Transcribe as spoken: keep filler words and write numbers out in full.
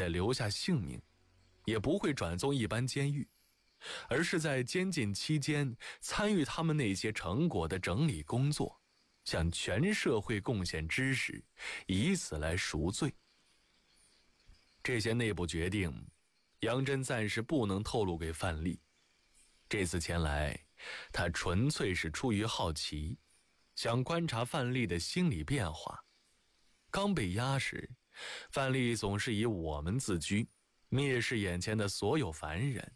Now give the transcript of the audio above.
再留下性命，也不会转送一般监狱，而是在监禁期间参与他们那些成果的整理工作，向全社会贡献知识，以此来赎罪。这些内部决定，杨真暂时不能透露给范蠡。这次前来，他纯粹是出于好奇，想观察范蠡的心理变化。刚被压时，范蠡总是以我们自居，蔑视眼前的所有凡人，